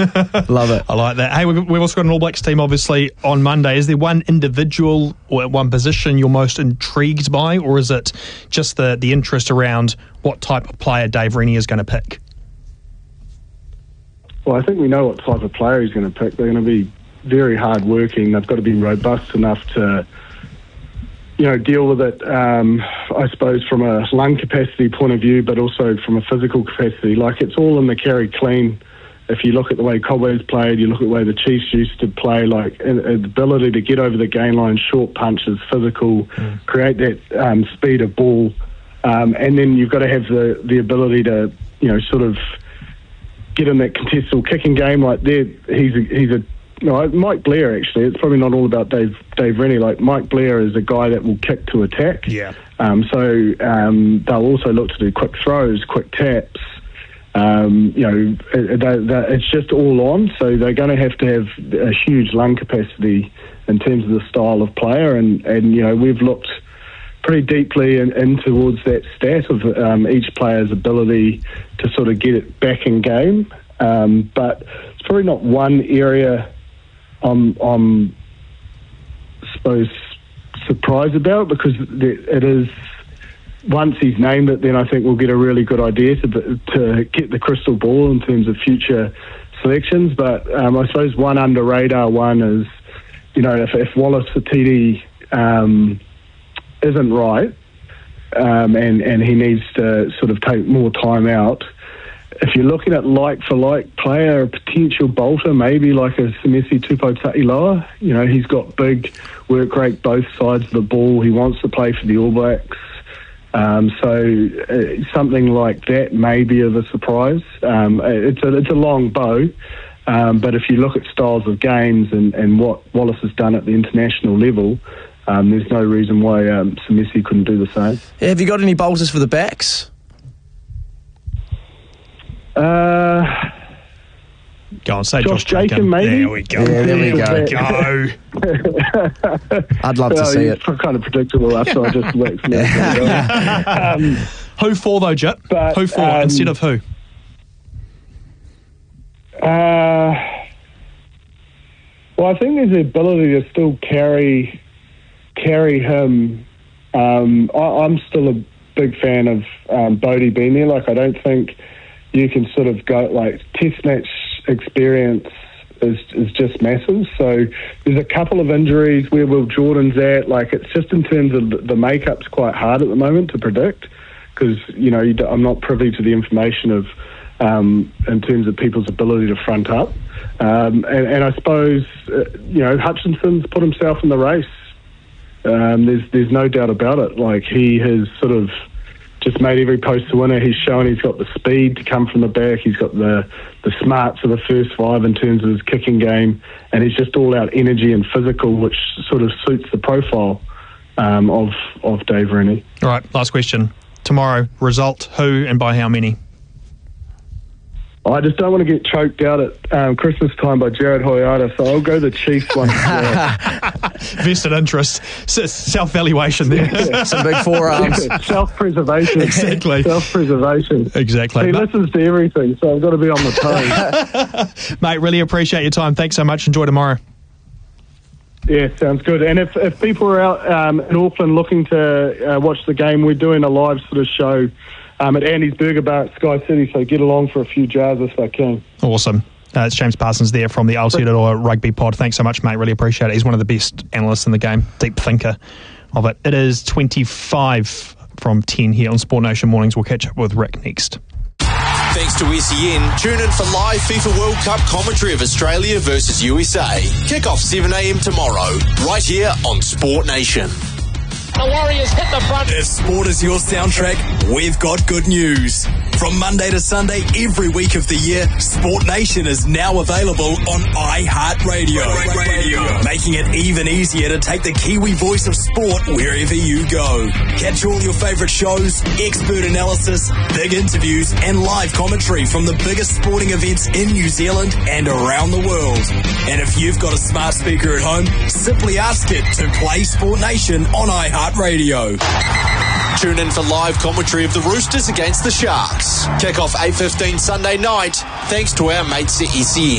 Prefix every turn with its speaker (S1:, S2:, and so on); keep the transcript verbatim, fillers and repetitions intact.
S1: Love it.
S2: I like that. Hey, we've, we've also got an All Blacks team, obviously, on Monday. Is there one individual or one position you're most intrigued by, or is it just the, the interest around what type of player Dave Rennie is going to pick?
S3: Well, I think we know what type of player he's going to pick. They're going to be very hard-working. They've got to be robust enough to, you know, deal with it, um, I suppose, from a lung capacity point of view, but also from a physical capacity. Like, it's all in the carry clean. If you look at the way Cobbo's played, you look at the way the Chiefs used to play, like, the ability to get over the gain line, short punches, physical, mm. create that um, speed of ball, um, and then you've got to have the, the ability to, you know, sort of get in that contestable kicking game. Like, there, he's a, he's a No, Mike Blair, actually. It's probably not all about Dave Dave Rennie. Like, Mike Blair is a guy that will kick to attack.
S2: Yeah.
S3: Um, so um, they'll also look to do quick throws, quick taps. Um, you know, it, they, they, it's just all on. So they're going to have to have a huge lung capacity in terms of the style of player. And, and you know, we've looked pretty deeply in, in towards that stat of um, each player's ability to sort of get it back in game. Um, but it's probably not one area I'm, I'm I suppose, surprised about, because it is, once he's named it, then I think we'll get a really good idea to to get the crystal ball in terms of future selections. But um, I suppose one under radar one is, you know, if, if Wallace Fatiti um, isn't right, um, and, and he needs to sort of take more time out, if you're looking at like-for-like player, a potential bolter, maybe like a Semesi Tupou-Ta'iloa, you know, he's got big work rate both sides of the ball. He wants to play for the All Blacks. Um, so uh, something like that may be of a surprise. Um, it's, a, it's a long bow, um, but if you look at styles of games and, and what Wallace has done at the international level, um, there's no reason why um, Semesi couldn't do the same.
S1: Have you got any bolters for the backs?
S3: Uh,
S2: go on, say
S3: Josh,
S2: Josh
S3: Jacob, maybe.
S2: There we go.
S1: Yeah, there we go.
S2: go.
S1: I'd love to
S3: well,
S1: see it.
S3: It's kind of predictable after I just waxed it. um,
S2: Who for, though, Jip?
S3: But,
S2: who for
S3: um,
S2: instead of who?
S3: Uh, well, I think there's the ability to still carry carry him. Um, I, I'm still a big fan of um, Bodie being there. Like, I don't think you can sort of go, like, test match experience is is just massive. So there's a couple of injuries where Will Jordan's at. Like, it's just in terms of the, the makeup's quite hard at the moment to predict, because, you know, you I'm not privy to the information of um, in terms of people's ability to front up. Um, and, and I suppose, uh, you know, Hutchinson's put himself in the race. Um, there's there's no doubt about it. Like, he has sort of just made every post a winner. He's shown he's got the speed to come from the back. He's got the, the smarts for the first five in terms of his kicking game. And he's just all out energy and physical, which sort of suits the profile um, of, of Dave Rennie.
S2: All right, last question. Tomorrow, result, who and by how many?
S3: I just don't want to get choked out at um, Christmas time by Jared Hoiata, so I'll go the Chiefs one.
S2: Vested interest, S- self-valuation there.
S1: Some big forearms.
S3: Self-preservation.
S2: Exactly.
S3: Self-preservation.
S2: Exactly.
S3: He
S2: Mate.
S3: listens to everything, so I've got to be on the toes.
S2: Mate, really appreciate your time. Thanks so much. Enjoy tomorrow.
S3: Yeah, sounds good. And if, if people are out um, in Auckland looking to uh, watch the game, we're doing a live sort of show Um, at Andy's Burger Bar at Sky City, so get along for a few jars if I can.
S2: Awesome. Uh, it's James Parsons there from the Aotearoa Rugby Pod. Thanks so much, mate. Really appreciate it. He's one of the best analysts in the game, deep thinker of it. It is twenty-five from ten here on Sport Nation Mornings. We'll catch up with Rick next.
S4: Thanks to S E N, tune in for live FIFA World Cup commentary of Australia versus U S A. Kick off seven a.m. tomorrow, right here on Sport Nation.
S5: The Warriors hit the front.
S4: If sport is your soundtrack, we've got good news. From Monday to Sunday, every week of the year, Sport Nation is now available on iHeartRadio, Radio. Making it even easier to take the Kiwi voice of sport wherever you go. Catch all your favourite shows, expert analysis, big interviews, and live commentary from the biggest sporting events in New Zealand and around the world. And if you've got a smart speaker at home, simply ask it to play Sport Nation on iHeartRadio. Tune in for live commentary of the Roosters against the Sharks. Kick off eight fifteen Sunday night, thanks to our mates at S E N.